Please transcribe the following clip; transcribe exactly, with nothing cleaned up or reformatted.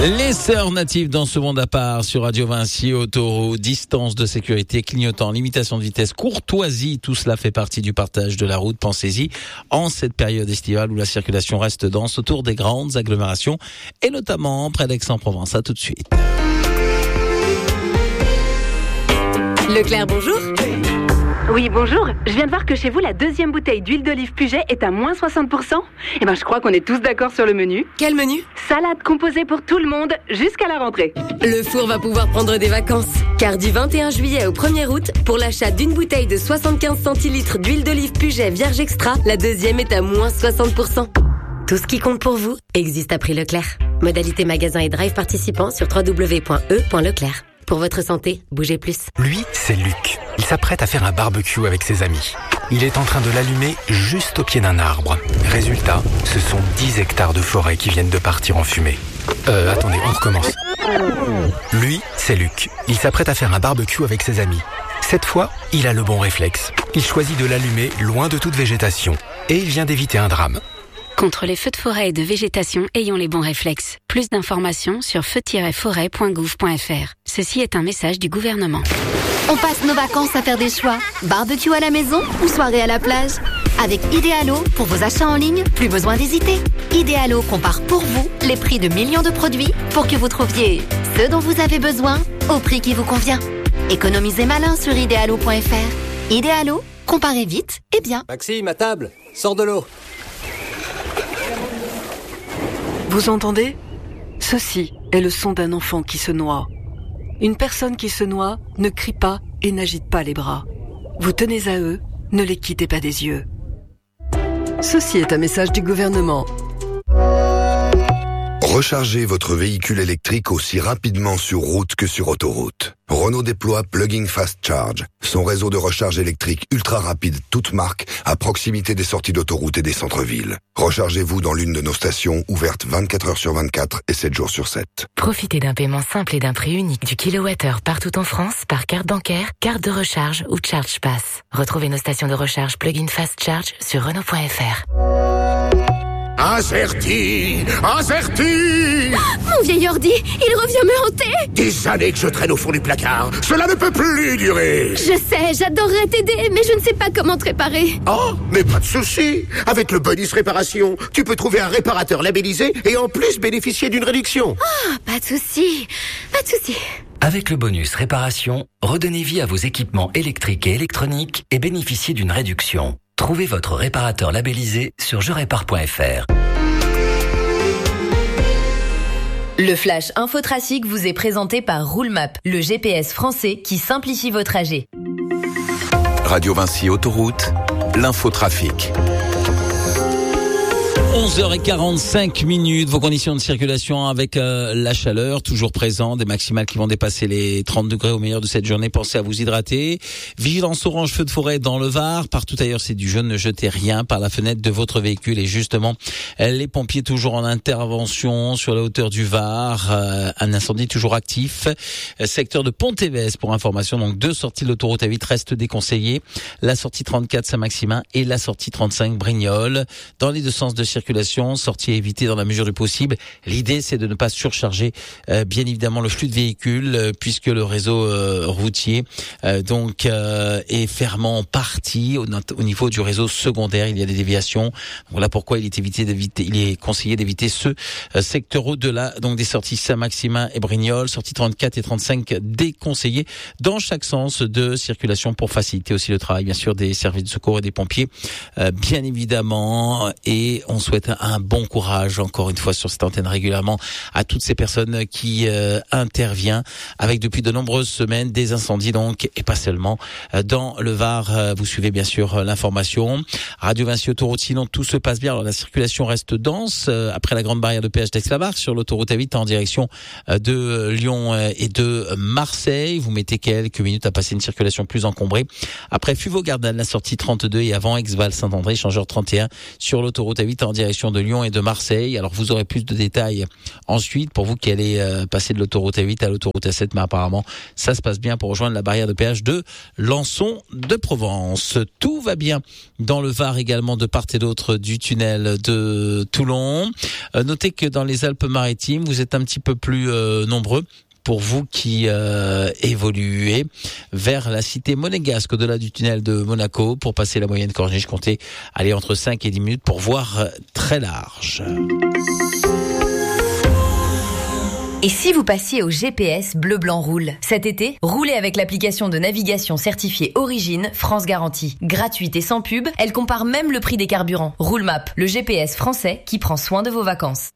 Les sœurs natives dans ce monde à part sur Radio Vinci, autoroute, distance de sécurité, clignotant, limitation de vitesse, courtoisie, tout cela fait partie du partage de la route. Pensez-y en cette période estivale où la circulation reste dense autour des grandes agglomérations et notamment près d'Aix-en-Provence. À tout de suite. Leclerc, bonjour. Oui, bonjour. Je viens de voir que chez vous, la deuxième bouteille d'huile d'olive Puget est à moins soixante pour cent. Eh ben, je crois qu'on est tous d'accord sur le menu. Quel menu ? Salade composée pour tout le monde jusqu'à la rentrée. Le four va pouvoir prendre des vacances. Car du vingt et un juillet au premier août, pour l'achat d'une bouteille de soixante-quinze centilitres d'huile d'olive Puget Vierge Extra, la deuxième est à moins soixante pour cent. Tout ce qui compte pour vous existe à prix Leclerc. Modalité magasin et drive participants sur w w w point e point leclerc. Pour votre santé, bougez plus. Lui, c'est Luc. Il s'apprête à faire un barbecue avec ses amis. Il est en train de l'allumer juste au pied d'un arbre. Résultat, ce sont dix hectares de forêt qui viennent de partir en fumée. Euh, attendez, on recommence. Lui, c'est Luc. Il s'apprête à faire un barbecue avec ses amis. Cette fois, il a le bon réflexe. Il choisit de l'allumer loin de toute végétation. Et il vient d'éviter un drame. Contre les feux de forêt et de végétation, ayons les bons réflexes. Plus d'informations sur feu tiret forêt point gouv point f r. Ceci est un message du gouvernement. On passe nos vacances à faire des choix. Barbecue à la maison ou soirée à la plage. Avec Idealo, pour vos achats en ligne, plus besoin d'hésiter. Idealo compare pour vous les prix de millions de produits pour que vous trouviez ce dont vous avez besoin au prix qui vous convient. Économisez malin sur idealo point f r. Idealo, comparez vite et bien. Maxime, à table, sors de l'eau. Vous entendez ? Ceci est le son d'un enfant qui se noie. Une personne qui se noie ne crie pas et n'agite pas les bras. Vous tenez à eux, ne les quittez pas des yeux. Ceci est un message du gouvernement. Rechargez votre véhicule électrique aussi rapidement sur route que sur autoroute. Renault déploie Plug-in Fast Charge, son réseau de recharge électrique ultra rapide toute marque à proximité des sorties d'autoroute et des centres-villes. Rechargez-vous dans l'une de nos stations ouvertes vingt-quatre heures sur vingt-quatre et sept jours sur sept. Profitez d'un paiement simple et d'un prix unique du kilowattheure partout en France par carte bancaire, carte de recharge ou Charge Pass. Retrouvez nos stations de recharge Plug-in Fast Charge sur Renault point f r. Azerty, Azerty. Mon vieil ordi, il revient me hanter. Des années que je traîne au fond du placard. Cela ne peut plus durer. Je sais, j'adorerais t'aider, mais je ne sais pas comment te réparer. Oh, mais pas de souci. Avec le bonus réparation, tu peux trouver un réparateur labellisé et en plus bénéficier d'une réduction. Oh, pas de souci, pas de souci. Avec le bonus réparation, redonnez vie à vos équipements électriques et électroniques et bénéficiez d'une réduction. Trouvez votre réparateur labellisé sur je répare point f r. Le Flash Infotrafic vous est présenté par Roulemap, le G P S français qui simplifie vos trajets. Radio Vinci Autoroute, l'infotrafic. onze heures quarante-cinq minutes, vos conditions de circulation avec euh, la chaleur toujours présente, des maximales qui vont dépasser les trente degrés au meilleur de cette journée. Pensez à vous hydrater. Vigilance orange feu de forêt dans le Var. Partout ailleurs c'est du jaune, ne jetez rien par la fenêtre de votre véhicule. Et justement, les pompiers toujours en intervention sur la hauteur du Var. Euh, un incendie toujours actif. Euh, secteur de Pont-Évès pour information. Donc deux sorties de l'autoroute A huit restent déconseillées. La sortie trente-quatre Saint-Maximin et la sortie trente-cinq Brignoles. Dans les deux sens de circulation. Sortie à éviter dans la mesure du possible. L'idée, c'est de ne pas surcharger, euh, bien évidemment, le flux de véhicules, euh, puisque le réseau euh, routier euh, donc euh, est fermement en partie au, au niveau du réseau secondaire. Il y a des déviations. Voilà pourquoi il est évité d'éviter, il est conseillé d'éviter ce euh, secteur au-delà donc des sorties Saint-Maximin et Brignoles, sorties trente-quatre et trente-cinq déconseillées dans chaque sens de circulation pour faciliter aussi le travail, bien sûr, des services de secours et des pompiers, euh, bien évidemment. Et on souhaite un bon courage encore une fois sur cette antenne régulièrement à toutes ces personnes qui euh, interviennent avec depuis de nombreuses semaines des incendies donc et pas seulement euh, dans le Var. Euh, vous suivez bien sûr euh, l'information. Radio Vinci Autoroute, sinon tout se passe bien. Alors la circulation reste dense euh, après la grande barrière de péage d'Aix-la-Barre sur l'autoroute A huit en direction euh, de Lyon euh, et de Marseille. Vous mettez quelques minutes à passer une circulation plus encombrée. Après Fuveau-Gardanne, la sortie trente-deux et avant Aix-Val-Saint-André, changeur trente et un sur l'autoroute A huit en direction direction de Lyon et de Marseille. Alors vous aurez plus de détails ensuite pour vous qui allez euh, passer de l'autoroute A huit à l'autoroute A sept, mais apparemment ça se passe bien pour rejoindre la barrière de péage de Lançon de Provence. Tout va bien dans le Var également de part et d'autre du tunnel de Toulon. Euh, notez que dans les Alpes-Maritimes, vous êtes un petit peu plus euh, nombreux pour vous qui euh, évoluez vers la cité monégasque au-delà du tunnel de Monaco pour passer la moyenne corniche. Comptez aller entre cinq et dix minutes pour voir très large. Et si vous passiez au G P S Bleu Blanc Roule? Cet été, roulez avec l'application de navigation certifiée Origine France Garantie. Gratuite et sans pub, elle compare même le prix des carburants. Roule Map, le G P S français qui prend soin de vos vacances.